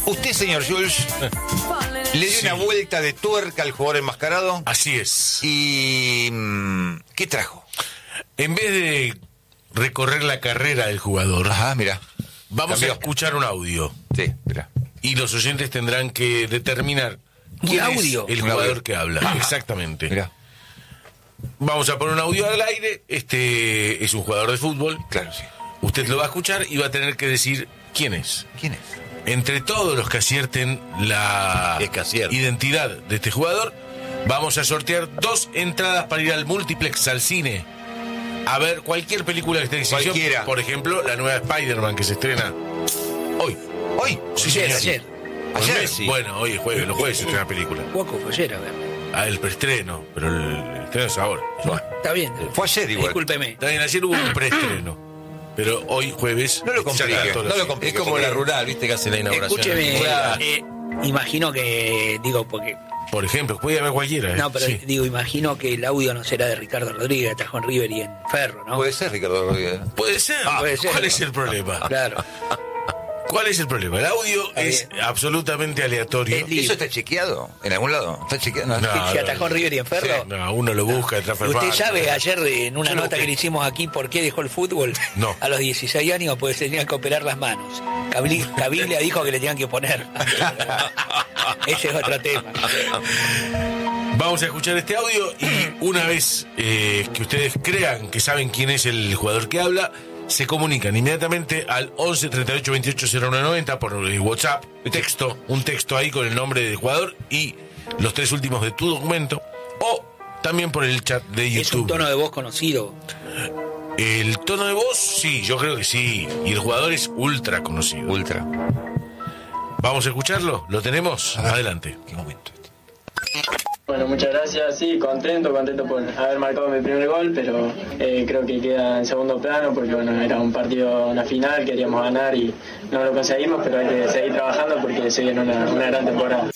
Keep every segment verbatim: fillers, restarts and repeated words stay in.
Usted, señor Jules, le dio Sí. una vuelta de tuerca al jugador enmascarado. Así es. ¿Y mm, qué trajo? En vez de recorrer la carrera del jugador, Ajá, mira. vamos Cambió. a escuchar un audio. Sí, mira. Y los oyentes tendrán que determinar ¿Un quién audio? es el Un jugador audio. que habla. Exactamente. Mira. Vamos a poner un audio al aire. Este es un jugador de fútbol. Claro, sí. Usted lo va a escuchar y va a tener que decir quién es. ¿Quién es? Entre todos los que acierten la Es que acierta. identidad de este jugador, vamos a sortear dos entradas para ir al multiplex, al cine, a ver cualquier película que esté en exhibición. Cualquiera. Por ejemplo, la nueva Spider-Man que se estrena hoy. ¿Hoy? Sí, Ayer, señor. ayer. Con Ayer. Messi. Bueno, hoy es jueves, los jueves se estrena la película. Poco fue ayer, a ver. Ah, el preestreno, pero el, el estreno es ahora. Bueno, está bien. Fue ayer igual. Discúlpeme. También ayer hubo un preestreno, pero hoy jueves... No lo ya complique, está todo no lo así. complique. Es como la rural, viste, que hace la inauguración. Escúcheme, Claro. eh, imagino que, digo, porque, Por ejemplo, puede haber cualquiera. ¿eh? no, pero Sí. digo, imagino que el audio no será de Ricardo Rodríguez, atajó en River y en Ferro, ¿no? Puede ser, Ricardo Rodríguez. Puede ser. puede ser. ¿Cuál es el problema? Claro. ¿Cuál es el problema? El audio Está es bien. absolutamente aleatorio. Es libre. ¿Eso está chequeado? ¿En algún lado? ¿Está chequeado? No. No, ¿Que se no, atajó en River y en Ferro? No, uno lo busca, entra Usted Ferrari. sabe, ayer en una Yo lo nota busqué. que le hicimos aquí, ¿por qué dejó el fútbol? No. A los dieciséis años, pues tenía que operar las manos. Cabli- Caviglia dijo que le tenían que poner. Ese es otro tema. Vamos a escuchar este audio y una vez eh, que ustedes crean que saben quién es el jugador que habla, se comunican inmediatamente al once treinta y ocho veintiocho cero nueve noventa por el WhatsApp, texto, un texto ahí con el nombre del jugador y los tres últimos de tu documento, o también por el chat de Es un YouTube. tono de voz conocido. El tono de voz, sí, yo creo que sí. Y el jugador es ultra conocido. Ultra. ¿Vamos a escucharlo? ¿Lo tenemos? Adelante. ¿Qué momento? Bueno, muchas gracias. Sí, contento, contento por haber marcado mi primer gol, pero eh, creo que queda en segundo plano porque bueno, era un partido, una final, queríamos ganar y no lo conseguimos, pero hay que seguir trabajando porque se viene una, una gran temporada.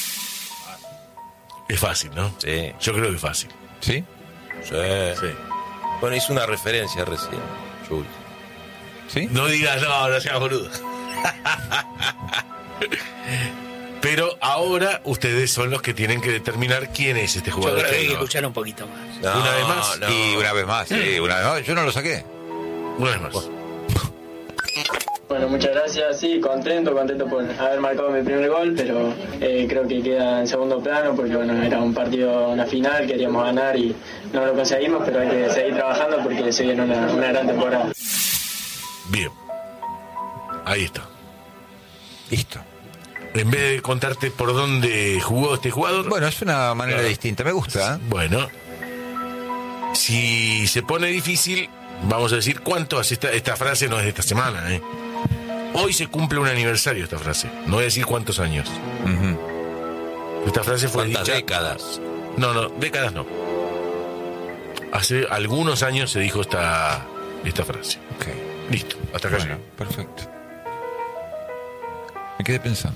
Es fácil, ¿no? Sí. Yo creo que es fácil. ¿Sí? Sí. Sí. Bueno, hizo una referencia recién, Jules. ¿Sí? No digas, no, no seas boludo. Pero ahora ustedes son los que tienen que determinar quién es este Yo jugador. creo que hay que no. escuchar un poquito más. No, Una vez más. no. Y una vez más, sí, una vez más. Yo no lo saqué. Una vez más. Bueno, muchas gracias. Sí, contento, contento por haber marcado mi primer gol, pero eh, creo que queda en segundo plano porque bueno, era un partido, una final, queríamos ganar y no lo conseguimos, pero hay que seguir trabajando porque se viene una, una gran temporada. Bien. Ahí está. Listo. En vez de contarte por dónde jugó este jugador, Bueno, es una manera Claro. distinta. Me gusta. ¿eh? bueno, si se pone difícil, vamos a decir cuánto hace esta, esta frase, no es de esta semana, ¿eh? Hoy se cumple un aniversario esta frase. No voy a decir cuántos años. Ujú. Esta frase fue ¿Cuántas dicha. décadas? No, no, décadas no. Hace algunos años se dijo esta, esta frase. Ok. Listo, hasta acá Bueno, llegué. perfecto. Me quedé pensando.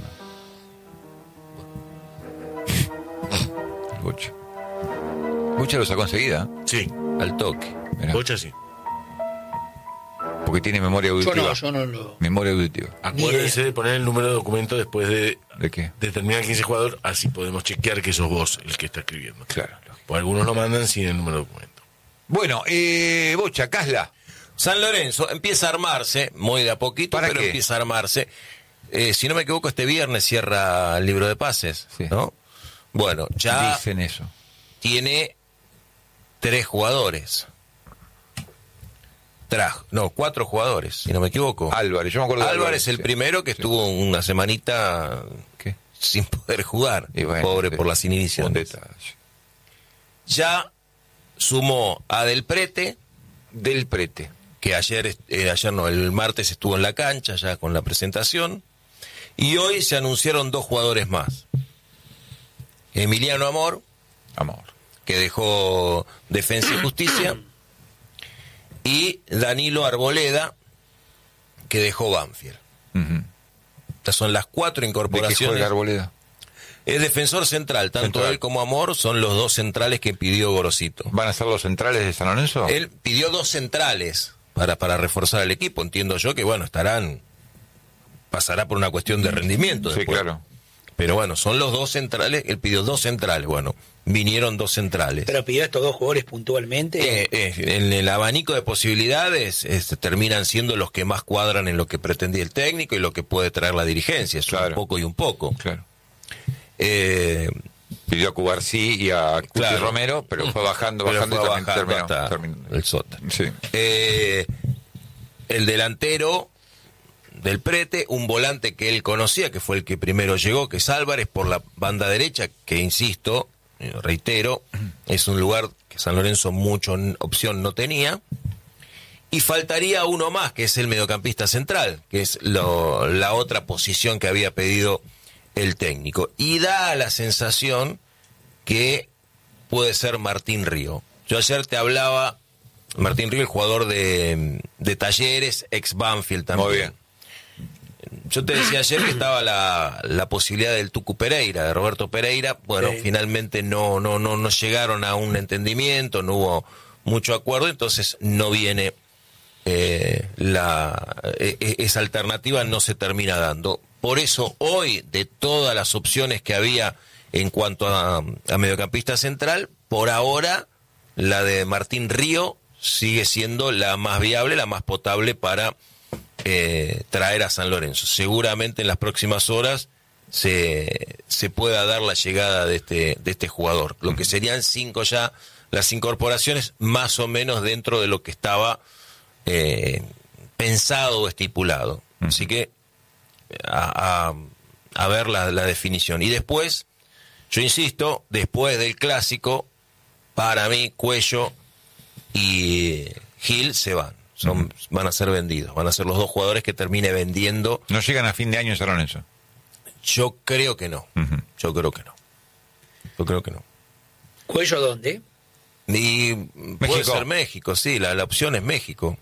Bocha. Bocha lo sacó enseguida, Sí, Al toque. mirá, Bocha sí. porque tiene memoria Yo auditiva. no, yo no lo... Memoria auditiva. Acuérdense de poner el número de documento después de ¿De qué? determinar quién es el jugador, así podemos chequear que sos vos el que está escribiendo. Claro. lógico. Porque algunos lo mandan sin el número de documento. Bueno, eh, Bocha, Casla. San Lorenzo empieza a armarse, muy de a poquito, ¿Para pero qué? empieza a armarse. Eh, si no me equivoco, este viernes cierra el libro de pases, Sí. ¿no? Bueno, ya Dicen eso. tiene tres jugadores. Trajo, no, cuatro jugadores, si no me equivoco. Álvarez, yo me acuerdo de Álvarez, el sí. primero que Sí. estuvo una semanita ¿Qué? sin poder jugar, Y bueno, pobre sí. por las Un inhibiciones. detalle. Ya sumó a Del Prete, Del Prete. que ayer, eh, ayer no, el martes estuvo en la cancha ya con la presentación, y hoy se anunciaron dos jugadores más. Emiliano Amor, Amor. que dejó Defensa y Justicia, y Danilo Arboleda, que dejó Banfield. Ujú. Estas son las cuatro ¿De qué juega incorporaciones. Arboleda? Es defensor central, tanto Central. él como Amor son los dos centrales que pidió Gorosito. ¿Van a ser los centrales de San Lorenzo? Él pidió dos centrales para, para reforzar el equipo. Entiendo yo que, bueno, estarán pasará por una cuestión de rendimiento Sí, después. claro. Pero bueno, son los dos centrales, él pidió dos centrales, bueno, vinieron dos centrales. Pero pidió estos dos jugadores puntualmente. Eh, eh, en el abanico de posibilidades este, terminan siendo los que más cuadran en lo que pretendía el técnico y lo que puede traer la dirigencia, es Claro. un poco y un poco. Claro. Eh, Pidió a Cubarsí y a Cuti Claro. Romero, pero fue bajando, pero bajando fue y también bajando terminó, hasta terminó. el sótano. Sí. Eh, el delantero del Prete, un volante que él conocía, que fue el que primero llegó, que es Álvarez, por la banda derecha, que insisto, eh, reitero, es un lugar que San Lorenzo mucho n- opción no tenía. Y faltaría uno más, que es el mediocampista central, que es lo, la otra posición que había pedido el técnico. Y da la sensación que puede ser Martín Río. Yo ayer te hablaba, Martín Río, el jugador de, de Talleres, ex Banfield también. Muy bien. Yo te decía ayer que estaba la, la posibilidad del Tucu Pereira, de Roberto Pereira. Bueno, Sí. finalmente no, no, no, no llegaron a un entendimiento, no hubo mucho acuerdo, entonces no viene eh, la eh, esa alternativa, no se termina dando. Por eso hoy, de todas las opciones que había en cuanto a, a mediocampista central, por ahora la de Martín Río sigue siendo la más viable, la más potable para eh, traer a San Lorenzo. Seguramente en las próximas horas se, se pueda dar la llegada de este, de este jugador. Lo que serían cinco ya, las incorporaciones más o menos dentro de lo que estaba eh, pensado o estipulado. Así que a, a, a ver la, la definición. Y después, yo insisto, después del clásico, para mí, Cuello y Gil se van. Son, uh-huh. Van a ser vendidos. Van a ser los dos jugadores que termine vendiendo. ¿No llegan a fin de año en San Lorenzo? Yo creo que no. Uh-huh. Yo creo que no. Yo creo que no. ¿Cuello dónde? Y México. Puede ser México, sí. La, la opción es México.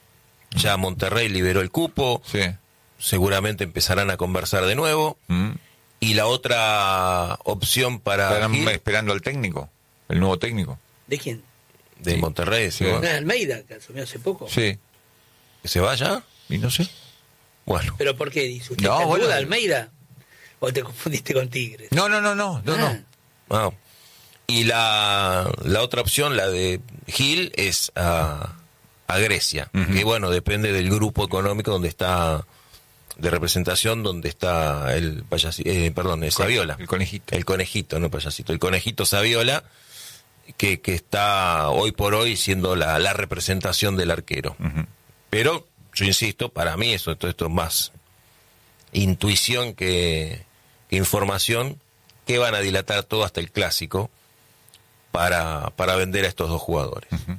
Ya Monterrey liberó el cupo. Sí. Seguramente empezarán a conversar de nuevo. Uh-huh. Y la otra opción para... Están Gil, esperando al técnico, el nuevo técnico. ¿De quién? De sí. Monterrey, ¿sí? Sí. ¿No es Almeida, que asumió hace poco? Sí. ¿Que se vaya? Y no sé. Bueno. ¿Pero por qué? ¿Dice usted No, está en bueno. duda, Almeida? ¿O te confundiste con Tigres? No, no, no, no, no, Ah. no. Ah. Y la, la otra opción, la de Gil, es a, a Grecia. Uh-huh. Que bueno, depende del grupo económico donde está, de representación, donde está el payasito, eh, perdón, el Saviola. El conejito. El conejito, no payasito. El conejito Saviola, que, que está hoy por hoy siendo la, la representación del arquero. Uh-huh. Pero, yo insisto, para mí eso, esto, esto es más intuición que, que información, que van a dilatar todo hasta el clásico para, para vender a estos dos jugadores. Uh-huh.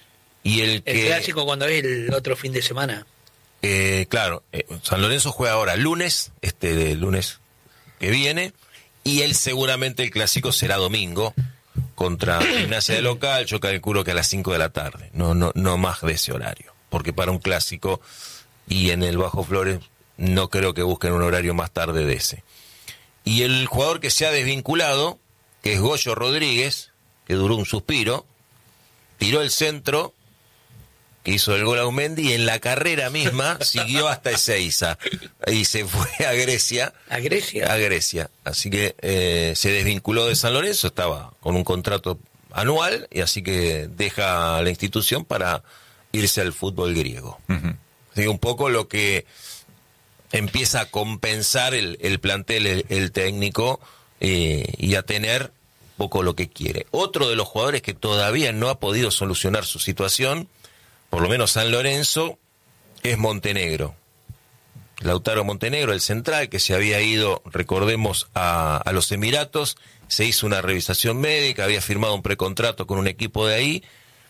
Y el, El que, clásico cuando es el otro fin de semana. eh, claro, eh, San Lorenzo juega ahora lunes, este de lunes que viene, y él seguramente el clásico será domingo contra Gimnasia de local. Yo calculo que a las cinco de la tarde, no, no, no más de ese horario, porque para un clásico y en el Bajo Flores no creo que busquen un horario más tarde de ese. Y el jugador que se ha desvinculado, que es Goyo Rodríguez, que duró un suspiro, tiró el centro, que hizo el gol a Aumendi, y en la carrera misma siguió hasta Ezeiza y se fue a Grecia. ¿A Grecia? A Grecia. Así que eh, se desvinculó de San Lorenzo, estaba con un contrato anual, y así que deja la institución para irse al fútbol griego. Uh-huh. Así que un poco lo que empieza a compensar el, el plantel, el, el técnico, eh, y a tener un poco lo que quiere. Otro de los jugadores que todavía no ha podido solucionar su situación, por lo menos San Lorenzo, es Montenegro. Lautaro Montenegro, el central, que se había ido, recordemos, a, a los Emiratos, se hizo una revisación médica, había firmado un precontrato con un equipo de ahí,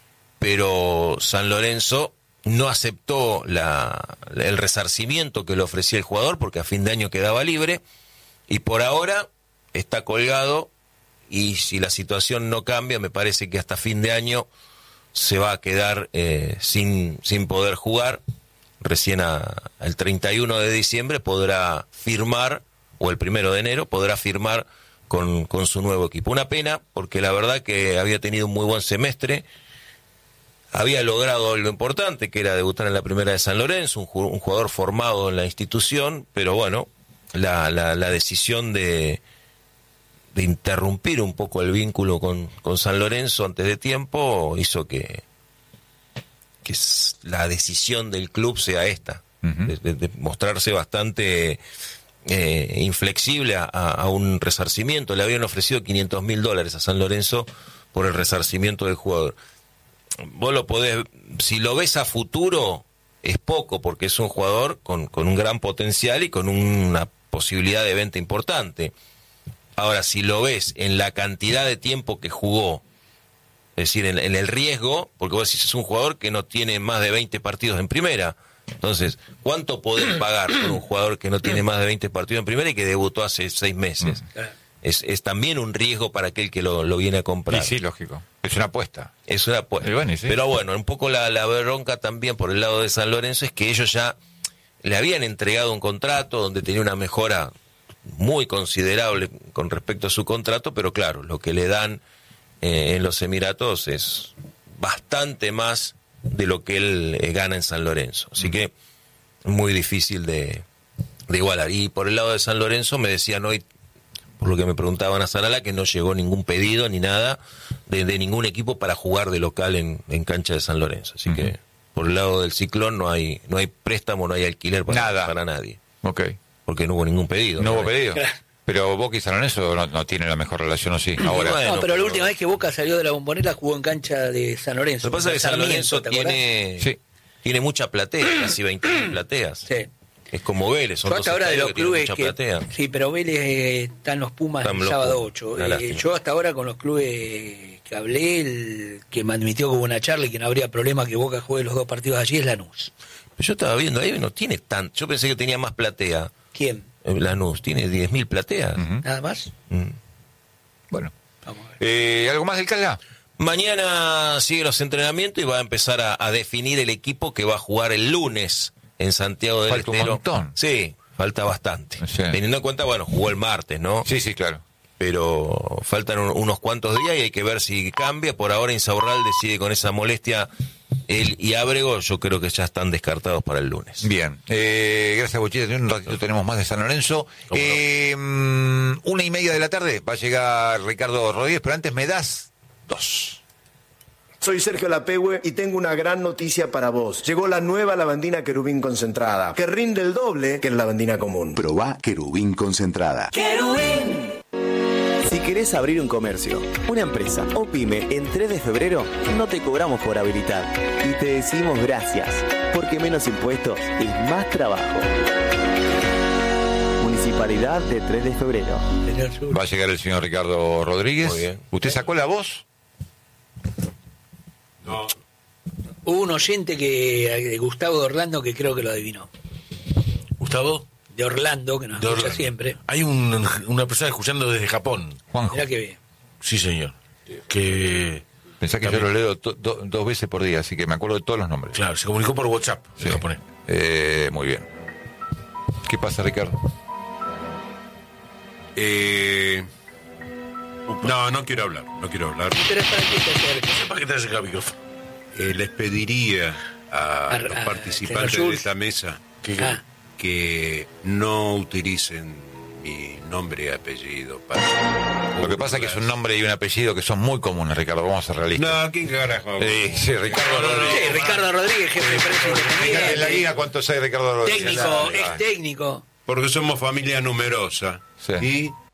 pero San Lorenzo no aceptó la, el resarcimiento que le ofrecía el jugador, porque a fin de año quedaba libre, y por ahora está colgado, y si la situación no cambia, me parece que hasta fin de año se va a quedar eh, sin, sin poder jugar. Recién a, el treinta y uno de diciembre podrá firmar, o el primero de enero podrá firmar con, con su nuevo equipo. Una pena, porque la verdad que había tenido un muy buen semestre, había logrado algo importante, que era debutar en la primera de San Lorenzo, un, ju- un jugador formado en la institución, pero bueno, la, la, la decisión de, de interrumpir un poco el vínculo con, con San Lorenzo antes de tiempo hizo que, que s- la decisión del club sea esta, Ujú. de, de- de mostrarse bastante eh, inflexible a, a un resarcimiento. Le habían ofrecido quinientos mil dólares a San Lorenzo por el resarcimiento del jugador. Vos lo podés, si lo ves a futuro, es poco, porque es un jugador con, con un gran potencial y con una posibilidad de venta importante. Ahora, si lo ves en la cantidad de tiempo que jugó, es decir, en, en el riesgo, porque vos decís, es un jugador que no tiene más de veinte partidos en primera. Entonces, ¿cuánto podés pagar por un jugador que no tiene más de veinte partidos en primera y que debutó hace seis meses? Claro. Es, es también un riesgo para aquel que lo, lo viene a comprar. Y sí, lógico. Es una apuesta. Es una pu- Y bueno, y sí. Pero bueno, un poco la, la bronca también por el lado de San Lorenzo es que ellos ya le habían entregado un contrato donde tenía una mejora muy considerable con respecto a su contrato, pero claro, lo que le dan eh, en los Emiratos es bastante más de lo que él eh, gana en San Lorenzo. Así que muy difícil de, de igualar. Y por el lado de San Lorenzo me decían hoy, por lo que me preguntaban a Sarala, que no llegó ningún pedido ni nada de, de ningún equipo para jugar de local en, en cancha de San Lorenzo. Así uh-huh. que por el lado del Ciclón no hay no hay préstamo, no hay alquiler para, nada. para nadie. Ok. Porque no hubo ningún pedido. No, ¿no? hubo pedido. Pero Boca y San Lorenzo no, no tienen la mejor relación, ¿o sí? Ahora. Bueno, no, pero, pero la última vez que Boca salió de la Bombonera jugó en cancha de San Lorenzo. Lo que pasa es que San Lorenzo tiene, sí. tiene mucha platea, casi veinte mil plateas. Sí. Es como Vélez, son yo dos hasta ahora de los que clubes mucha que, platea. sí, pero Vélez eh, están los Pumas Están el los sábado Pumas. ocho. Una Eh, lástima. yo hasta ahora con los clubes que hablé, el que me admitió como una charla y que no habría problema que Boca juegue los dos partidos allí es Lanús. Pero yo estaba viendo ahí, no tiene tanto. Yo pensé que tenía más platea. ¿Quién? Lanús tiene diez mil plateas. Uh-huh. ¿Nada más? Mm. Bueno. Vamos a ver. Eh, ¿Algo más del Calda? Mañana siguen los entrenamientos y va a empezar a, a definir el equipo que va a jugar el lunes en Santiago del Falta un Estero. montón. Sí, falta bastante. Sí. Teniendo en cuenta, bueno, jugó el martes, ¿no? Sí, sí, claro. Pero faltan un, unos cuantos días y hay que ver si cambia. Por ahora Insaurralde sigue con esa molestia. Él y Ábrego yo creo que ya están descartados para el lunes. Bien, eh, gracias Bochita, en un ratito tenemos más de San Lorenzo. ¿Cómo no? Eh, mm, una y media de la tarde va a llegar Ricardo Rodríguez, pero antes me das dos. Soy Sergio Lapehue y tengo una gran noticia para vos. Llegó la nueva lavandina Querubín concentrada, que rinde el doble que la lavandina común. Probá Querubín concentrada. ¡Querubín! Si querés abrir un comercio, una empresa o pyme en tres de febrero, no te cobramos por habilitar. Y te decimos gracias, porque menos impuestos es más trabajo. Municipalidad de tres de febrero. Señor Sur. Va a llegar el señor Ricardo Rodríguez. Muy bien. ¿Usted sacó la voz? No. Hubo un oyente que de Gustavo de Orlando que creo que lo adivinó. Gustavo. De Orlando, que nos De escucha Orlando. siempre. Hay un, una persona escuchando desde Japón. Juanjo. Mirá que bien. Sí, señor. Que, Pensá que También. yo lo leo to- do- dos veces por día, así que me acuerdo de todos los nombres. claro, se comunicó por WhatsApp Sí. en japonés. Eh, muy bien. ¿Qué pasa, Ricardo? Eh, no, no quiero hablar, no quiero hablar. Pero es para qué te acercas. ¿Para qué te acerca el micrófono? Eh, les pediría a, A- los a- participantes señor de Schultz. esta mesa Que- Ah, que no utilicen mi nombre y apellido para... Lo que pasa es que es un nombre y un apellido que son muy comunes, Ricardo. Vamos a ser realistas. No, ¿quién carajo? Eh, sí, Ricardo No, no, no. Rodríguez. sí, Ricardo Rodríguez, jefe de prensa Fíjate en la independiente. liga cuántos hay Ricardo Rodríguez. Técnico, Ah, ex técnico. Porque somos familia numerosa. Sí. Y